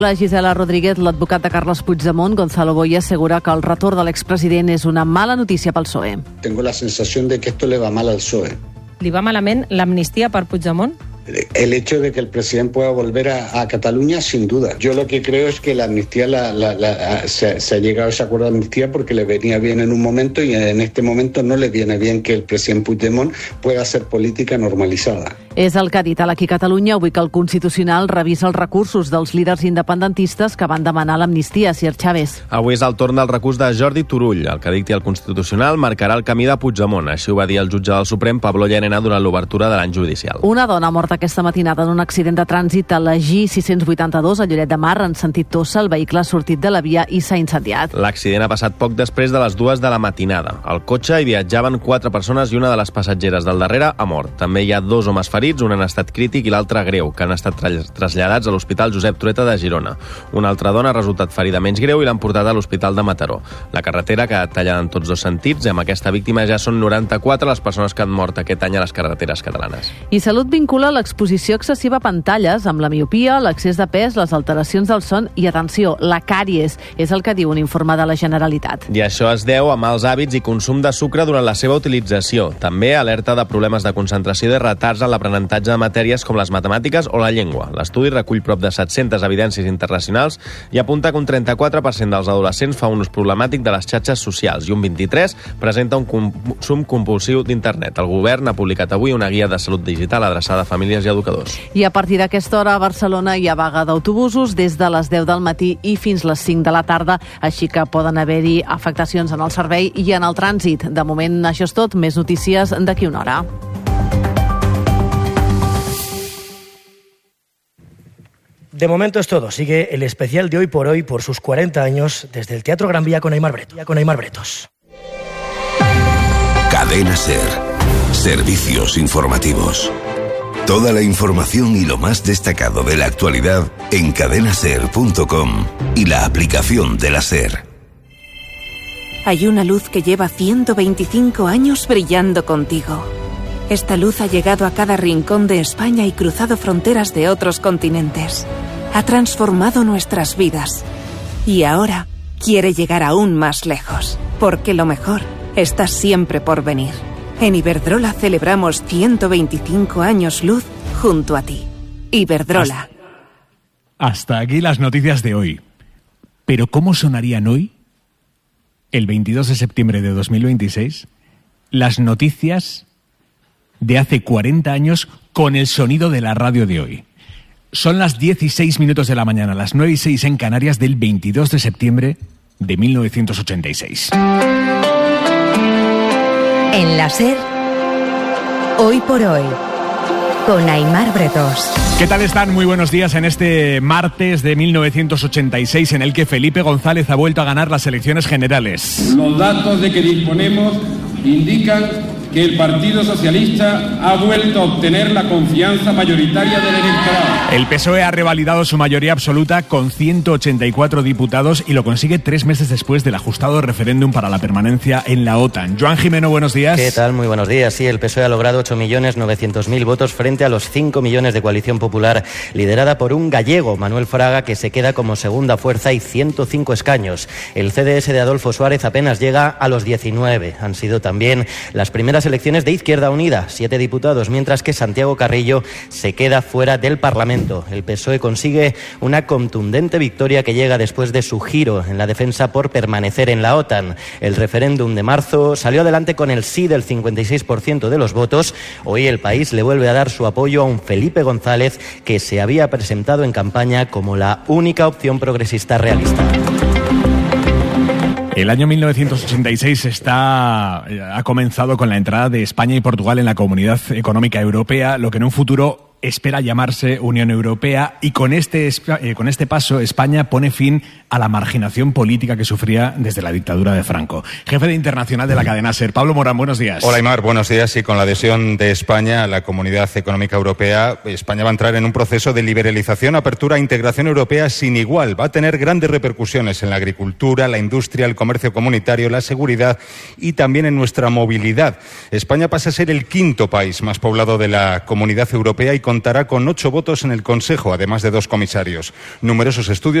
La Gisela Rodríguez, l'advocat de Carles Puigdemont, Gonzalo Boye, assegura que el retorn de l'expresident és una mala notícia pel PSOE. Tengo la sensación de que esto le va mal al PSOE. ¿Li va malament l'amnistia per Puigdemont? El hecho de que el presidente pueda volver a Cataluña, sin duda. Yo lo que creo es que la amnistía se ha llegado a ese acuerdo de amnistía porque le venía bien en un momento y en este momento no le viene bien que el presidente Puigdemont pueda hacer política normalizada. És el que ha dit a l'Aquí Catalunya avui que el Constitucional revisa els recursos dels líders independentistes que van demanar l'amnistia. Sir Chávez. Avui és el torn del recurs de Jordi Turull. El que dicti el Constitucional marcarà el camí de Puigdemont. Així ho va dir el jutge del Suprem, Pablo Llarena, durant l'obertura de l'any judicial. Una dona morta aquesta matinada en un accident de trànsit a la G682 a Lloret de Mar en sentit Tossa. El vehicle ha sortit de la via i s'ha incendiat. L'accident ha passat poc després de les 2 de la matinada. Al cotxe hi viatjaven 4 persones i una de les passatgeres del darrere ha mort. També hi ha 2 homes ferits, un en estat crític i l'altre greu, que han estat traslladats a l'Hospital Josep Trueta de Girona. Una altra dona ha resultat ferida menys greu i l'han portat a l'Hospital de Mataró. La carretera que talla en tots dos sentits, i amb aquesta víctima ja són 94 les persones que han mort aquest any a les carreteres catalanes. I Salut vincula l'exposició excessiva a pantalles amb la miopia, l'excés de pes, les alteracions del son i, atenció, la càries. És el que diu un informe de la Generalitat. I això es deu a mals hàbits i consum de sucre durant la seva utilització. També alerta de problemes de concentració i de retards en l'aprenentatge de matèries com les matemàtiques o la llengua. L'estudi recull prop de 700 evidències internacionals i apunta que un 34% dels adolescents fa un ús problemàtic de les xarxes socials i un 23% presenta un consum compulsiu d'internet. El govern ha publicat avui una guia de salut digital adreçada a famílies i educadors. I a partir d'aquesta hora a Barcelona hi ha vaga d'autobusos des de les 10 del matí i fins les 5 de la tarda, així que poden haver-hi afectacions en el servei i en el trànsit. De moment això és tot, més notícies d'aquí una hora. De momento es todo. Sigue el especial de Hoy por Hoy por sus 40 años desde el Teatro Gran Vía con Aimar Bretos. Cadena SER. Servicios informativos. Toda la información y lo más destacado de la actualidad en cadenaser.com y la aplicación de la SER. Hay una luz que lleva 125 años brillando contigo. Esta luz ha llegado a cada rincón de España y cruzado fronteras de otros continentes. Ha transformado nuestras vidas. Y ahora quiere llegar aún más lejos, porque lo mejor está siempre por venir. En Iberdrola celebramos 125 años luz junto a ti. Iberdrola. Hasta aquí las noticias de hoy. ¿Pero cómo sonarían hoy, el 22 de septiembre de 2026, las noticias de hace 40 años con el sonido de la radio de hoy? Son las 16 minutos de la mañana, las 9:06 en Canarias del 22 de septiembre de 1986. En la SER, Hoy por Hoy, con Aimar Bretos. ¿Qué tal están? Muy buenos días en este martes de 1986 en el que Felipe González ha vuelto a ganar las elecciones generales. Los datos de que disponemos indican que el Partido Socialista ha vuelto a obtener la confianza mayoritaria del electorado. El PSOE ha revalidado su mayoría absoluta con 184 diputados y lo consigue 3 meses después del ajustado referéndum para la permanencia en la OTAN. Joan Jimeno, buenos días. ¿Qué tal? Muy buenos días. Sí, el PSOE ha logrado 8.900.000 votos frente a los 5 millones de Coalición Popular, liderada por un gallego, Manuel Fraga, que se queda como segunda fuerza y 105 escaños. El CDS de Adolfo Suárez apenas llega a los 19. Han sido también las primeras elecciones de Izquierda Unida, 7 diputados, mientras que Santiago Carrillo se queda fuera del Parlamento. El PSOE consigue una contundente victoria que llega después de su giro en la defensa por permanecer en la OTAN. El referéndum de marzo salió adelante con el sí del 56% de los votos. Hoy el país le vuelve a dar su apoyo a un Felipe González que se había presentado en campaña como la única opción progresista realista. El año 1986 ha comenzado con la entrada de España y Portugal en la Comunidad Económica Europea, lo que en un futuro espera llamarse Unión Europea, y con este paso España pone fin a la marginación política que sufría desde la dictadura de Franco. Jefe de internacional de la cadena SER, Pablo Morán, buenos días. Hola Aimar, buenos días. Y con la adhesión de España a la Comunidad Económica Europea, España va a entrar en un proceso de liberalización, apertura e integración europea sin igual. Va a tener grandes repercusiones en la agricultura, la industria, el comercio comunitario, la seguridad y también en nuestra movilidad. España pasa a ser el 5º país más poblado de la Comunidad Europea y contará con 8 votos en el Consejo, además de 2 comisarios. Numerosos estudios